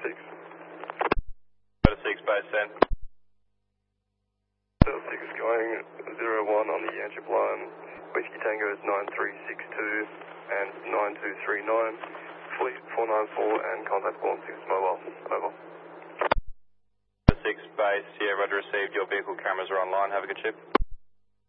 6. Delta 6, base 10. Delta 6 is going 01 on the Yanchep line. Whiskey Tango is 9362 and 9239. Fleet 494 and contact Born 6 mobile. Over. Delta 6, base, yeah, roger received. Your vehicle cameras are online. Have a good trip.